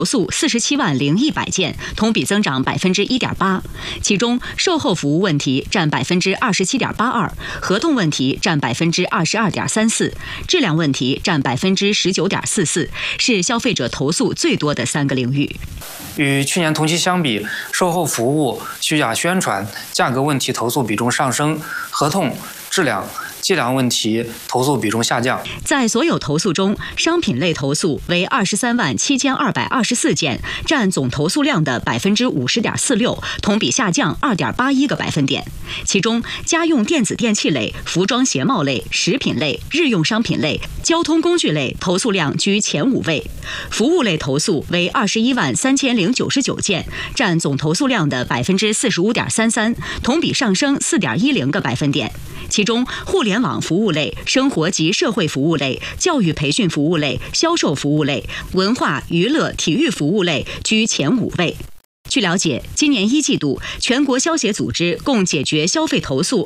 投诉47.0100件，同比增长1.8%。其中，售后服务问题占27.82%，合同问题占22.34%，质量问题占19.44%，是消费者投诉最多的3个领域。 与去年同期相比，售后服务、虚假宣传、价格问题投诉比重上升，合同、质量、计量问题投诉比重下降。 在所有投诉中，商品类投诉为237224件，占总投诉量的50.46%，同比下降2.81个百分点。其中，家用电子电器类、服装鞋帽类、食品类、日用商品类、交通工具类投诉量居前5位。服务类投诉为213099件，占总投诉量的45.33%，同比上升4.10个百分点。其中，互联网服务类、生活及社会服务类、教育培训服务类、销售服务类、文化娱乐体育服务类居前5位。据了解，今年1季度，全国消协组织共解决消费投诉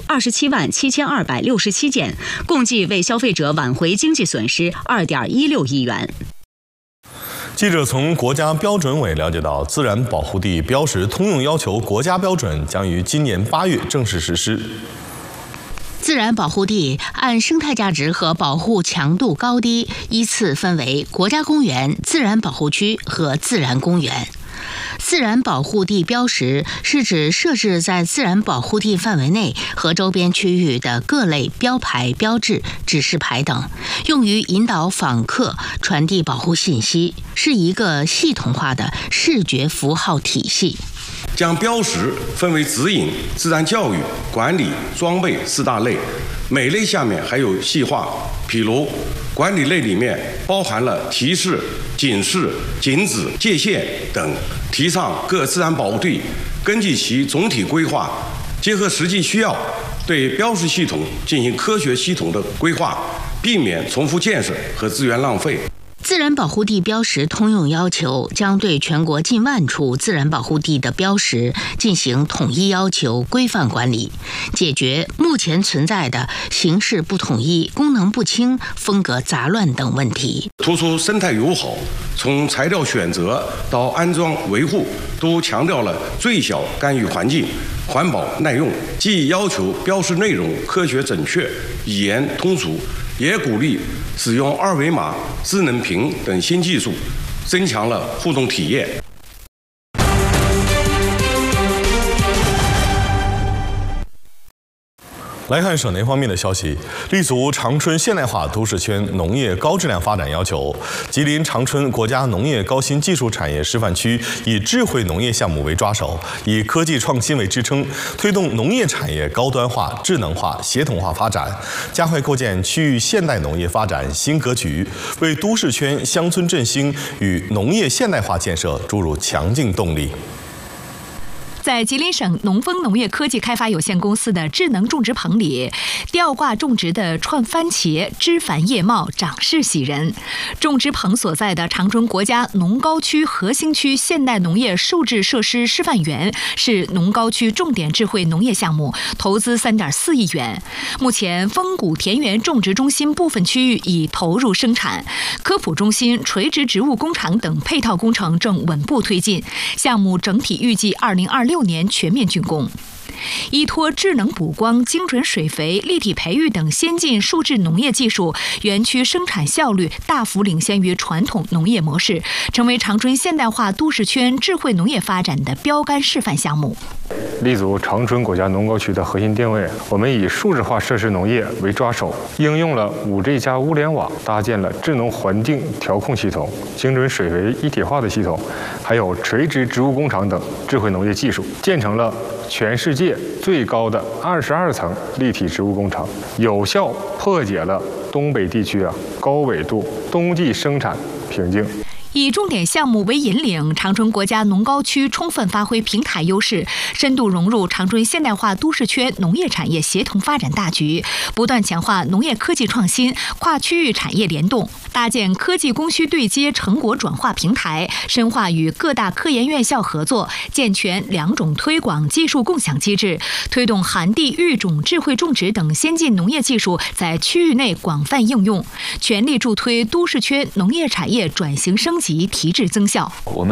277267件，共计为消费者挽回经济损失2.16亿元。 记者从国家标准委了解到，自然保护地标识通用要求国家标准将于今年8月正式实施。 自然保护地按生态价值和保护强度高低依次分为国家公园、自然保护区和自然公园。自然保护地标识是指设置在自然保护地范围内和周边区域的各类标牌、标志、指示牌等，用于引导访客传递保护信息，是一个系统化的视觉符号体系。 将标识分为指引、自然教育、管理、装备4大类，每类下面还有细化，譬如管理类里面包含了提示、警示、禁止、界限等，提倡各自然保护地根据其总体规划，结合实际需要，对标识系统进行科学系统的规划，避免重复建设和资源浪费。 自然保护地标识通用要求将对全国近万处自然保护地的标识进行统一要求、规范管理，解决目前存在的形式不统一、功能不清、风格杂乱等问题。 突出生态友好，从材料选择到安装维护，都强调了最小干预环境、环保耐用，既要求标识内容科学准确、语言通俗，也鼓励使用2维码、智能屏等新技术，增强了互动体验。 来看省内方面的消息，立足长春现代化都市圈农业高质量发展要求，吉林长春国家农业高新技术产业示范区以智慧农业项目为抓手，以科技创新为支撑，推动农业产业高端化、智能化、协同化发展，加快构建区域现代农业发展新格局，为都市圈乡村振兴与农业现代化建设注入强劲动力。 在吉林省农丰农业科技开发有限公司的智能种植棚里，吊挂种植的串番茄枝繁叶茂，长势喜人。种植棚所在的长春国家农高区核心区现代农业受制设施示范园是农高区重点智慧农业项目，投资3.4亿元。目前，丰谷田园种植中心部分区域已投入生产，科普中心、垂直植物工厂等配套工程正稳步推进。项目整体预计2026年全面竣工。依托智能补光、精准水肥、立体培育等先进数字农业技术，园区生产效率大幅领先于传统农业模式，成为长春现代化都市圈智慧农业发展的标杆示范项目。 立足长春国家农高区的核心定位，我们以数字化设施农业为抓手，应用了5G 加物联网，搭建了智能环境调控系统、精准水肥一体化的系统，还有垂直植物工厂等智慧农业技术，建成了全世界最高的22层立体植物工厂，有效破解了东北地区高纬度冬季生产瓶颈。 以重点项目为引领，长春国家农高区充分发挥平台优势，深度融入长春现代化都市圈农业产业协同发展大局，不断强化农业科技创新、跨区域产业联动，搭建科技供需对接、成果转化平台，深化与各大科研院校合作，健全2种推广技术共享机制，推动寒地育种、智慧种植等先进农业技术在区域内广泛应用，全力助推都市圈农业产业转型升级、提质增效。 我们